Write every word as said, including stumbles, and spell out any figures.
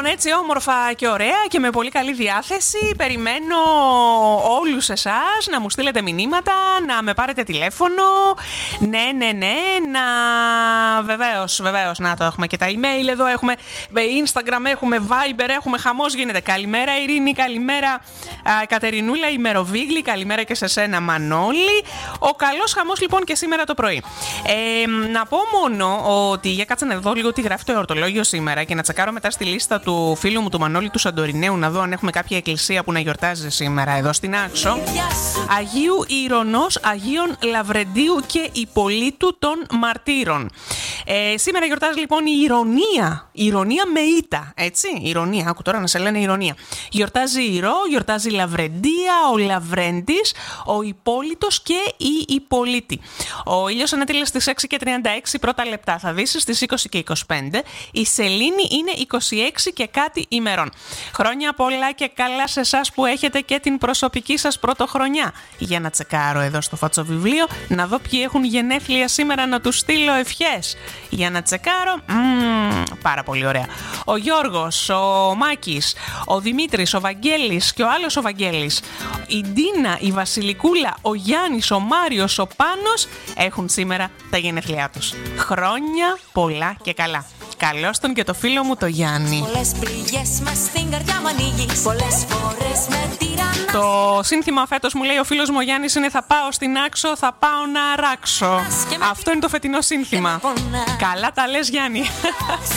Λοιπόν, έτσι όμορφα και ωραία και με πολύ καλή διάθεση περιμένω όλους εσάς να μου στείλετε μηνύματα, να με πάρετε τηλέφωνο. Ναι, ναι, ναι, να... Βεβαίως, βεβαίως, να το έχουμε και τα email εδώ, έχουμε Instagram, έχουμε Viber, έχουμε χαμός γίνεται. Καλημέρα Ειρήνη, καλημέρα α, Κατερινούλα Ημεροβίγλη, καλημέρα και σε σένα Μανώλη. Ο καλός χαμός λοιπόν και σήμερα το πρωί. Ε, να πω μόνο ότι για κάτσε να δω λίγο τι γράφει το εορτολόγιο σήμερα και να τσακάρω μετά στη λίστα του φίλου μου του Μανώλη του Σαντορινέου να δω αν έχουμε κάποια εκκλησία που να γιορτάζει σήμερα εδώ στην Άξο. Αγίου Ηρωνός, Αγίων Λαβρεντίου και Υπολίτου των Μαρτύρων. Ε, σήμερα γιορτάζει λοιπόν η Ηρωνία. Ηρωνία με ήττα, έτσι. Ηρωνία, άκου τώρα να σε λένε Ηρωνία. Γιορτάζει η Ηρώ, γιορτάζει η Λαβρεντία, ο Λαβρέντης, ο Υπόλιτος και η Υπολίτη. Ο ήλιος ανέτειλε στις έξι και τριάντα έξι πρώτα λεπτά. Θα δεις στις είκοσι και είκοσι πέντε. Η σελήνη είναι είκοσι έξι και κάτι ημερών. Χρόνια πολλά και καλά σε εσάς που έχετε και την προσωπική σας πρωτοχρονιά. Για να τσεκάρω εδώ στο φατσοβιβλίο, να δω ποιοι έχουν γενέθλια σήμερα να τους στείλω ευχές. Για να τσεκάρω, μ, πάρα πολύ ωραία. Ο Γιώργος, ο Μάκης, ο Δημήτρης, ο Βαγγέλης και ο άλλος ο Βαγγέλης. Η Ντίνα, η Βασιλικούλα, ο Γιάννης, ο Μάριος, ο Πάνος έχουν σήμερα τα γενέθλιά τους. Χρόνια πολλά και καλά. Καλώς τον και το φίλο μου το Γιάννη. Το σύνθημα φέτος μου λέει ο φίλος μου ο Γιάννης είναι θα πάω στην Άξο, θα πάω να αράξω. Αυτό είναι το φετινό σύνθημα. Καλά τα λες Γιάννη.